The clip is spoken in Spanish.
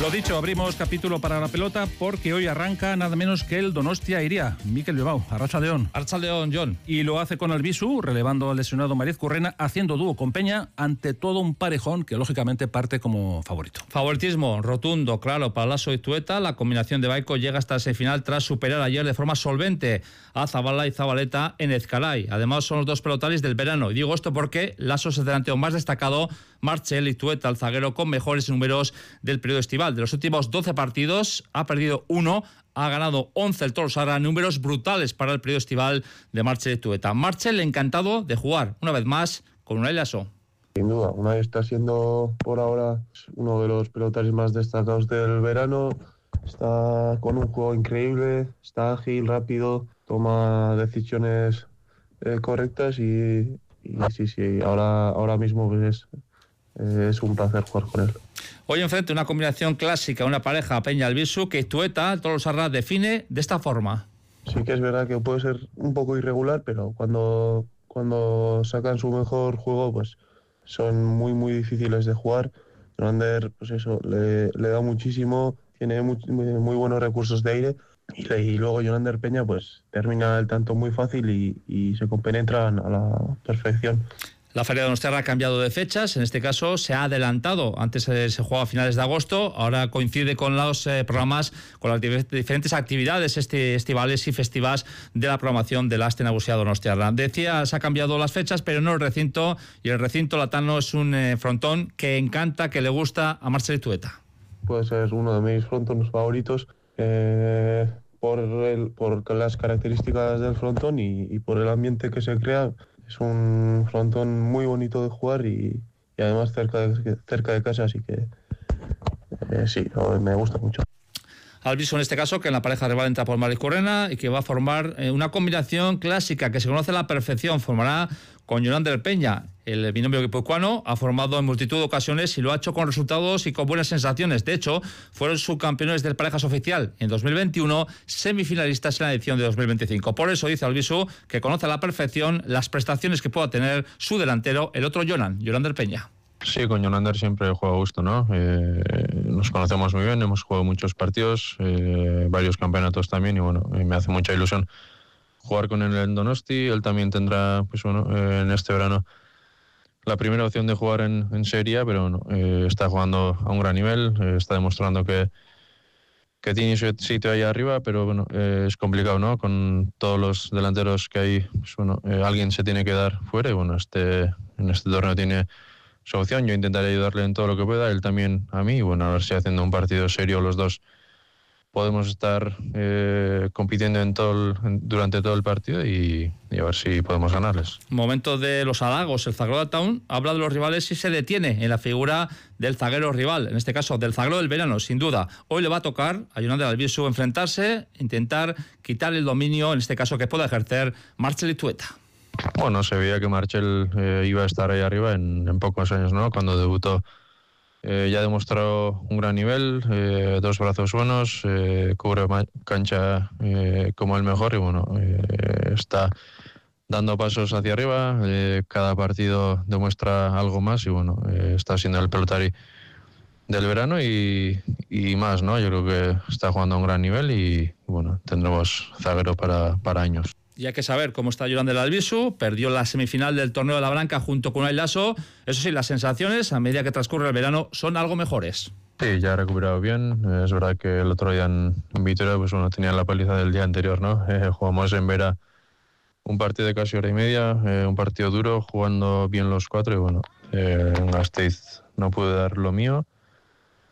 Lo dicho, abrimos capítulo para la pelota porque hoy arranca nada menos que el Donostia Iría. Mikel Bilbao, arratsaldeon. Arratsaldeon, John. Y lo hace con Albisu, relevando al lesionado Mariz Currena, haciendo dúo con Peña ante todo un parejón que lógicamente parte como favorito. Favoritismo rotundo, claro, para Lasso y Tueta. La combinación de Baiko llega hasta la semifinal tras superar ayer de forma solvente a Zabala y Zabaleta en Ezcalay. Además, son los dos pelotaris del verano. Y digo esto porque Lasso es el delantero más destacado, Marchel, y Tueta, el zaguero con mejores números del periodo estival. De los últimos 12 partidos, ha perdido 1, ha ganado 11 el Tolosarra, números brutales para el periodo estival de Marchel y Tueta. Marchel encantado de jugar, una vez más, con Unai Lasso. Sin duda, Unai está siendo por ahora uno de los pelotaris más destacados del verano. Está con un juego increíble, está ágil, rápido, toma decisiones correctas y sí, ahora mismo pues es un placer jugar con él. Hoy enfrente una combinación clásica, una pareja Peña-Albisu que Tueta, el Tolosarra, define de esta forma. Sí que es verdad que puede ser un poco irregular, pero cuando sacan su mejor juego, pues son muy difíciles de jugar. Jonander, pues eso, le da muchísimo, tiene muy buenos recursos de aire y luego Jonander Peña pues termina el tanto muy fácil y se compenetran a la perfección. La Feria de Donostia ha cambiado de fechas, en este caso se ha adelantado, antes se jugaba a finales de agosto, ahora coincide con los programas, con las diferentes actividades estivales y festivas de la programación de la Aste Nagusia Donostiarra. Decía, se ha cambiado las fechas, pero no el recinto, y el recinto latano es un frontón que encanta, que le gusta a Marcel y Tueta. Puede ser uno de mis frontones favoritos, por las características del frontón y por el ambiente que se crea. Es un frontón muy bonito de jugar y además cerca de casa, así que sí, me gusta mucho. Albisu en este caso, que en la pareja rival entra por Mariz Currena y que va a formar una combinación clásica que se conoce a la perfección. Formará con Jonander Peña. El binomio guipuzcoano ha formado en multitud de ocasiones y lo ha hecho con resultados y con buenas sensaciones. De hecho, fueron subcampeones del Parejas Oficial en 2021, semifinalistas en la edición de 2025. Por eso dice Albisu que conoce a la perfección las prestaciones que pueda tener su delantero, el otro Jonander Peña. Sí, con Jonander siempre juego a gusto, ¿no? Nos conocemos muy bien, hemos jugado muchos partidos, varios campeonatos también y bueno, me hace mucha ilusión jugar con él en Donosti. Él también tendrá, pues bueno, en este verano la primera opción de jugar en Serie A, pero bueno, está jugando a un gran nivel, está demostrando que tiene su sitio ahí arriba, pero bueno, es complicado, ¿no? Con todos los delanteros que hay, pues bueno, alguien se tiene que dar fuera y bueno, en este torneo tiene su opción. Yo intentaré ayudarle en todo lo que pueda, él también a mí, y bueno, a ver si haciendo un partido serio los dos podemos estar compitiendo durante todo el partido y a ver si podemos ganarles. Momento de los halagos. El zaguero de Town habla de los rivales y se detiene en la figura del zaguero rival, en este caso del zaguero del verano, sin duda. Hoy le va a tocar a Jonander Albisu enfrentarse, intentar quitar el dominio, en este caso que pueda ejercer Marchel y Tueta. Bueno, se veía que Marchel iba a estar ahí arriba en pocos años, ¿no? Cuando debutó ya ha demostrado un gran nivel, dos brazos buenos, cubre cancha como el mejor y bueno, está dando pasos hacia arriba, cada partido demuestra algo más y bueno, está siendo el pelotari del verano y más, ¿no? Yo creo que está jugando a un gran nivel y bueno, tendremos zaguero para años. Y hay que saber cómo está Jonander Albisu. Perdió la semifinal del Torneo de la Blanca junto con Unai Lasso. Eso sí, las sensaciones a medida que transcurre el verano son algo mejores. Sí, ya ha recuperado bien. Es verdad que el otro día en Vitoria pues bueno, tenía la paliza del día anterior, ¿no? Jugamos en Vera un partido de casi hora y media, un partido duro, jugando bien los cuatro y bueno, en Gasteiz no pude dar lo mío.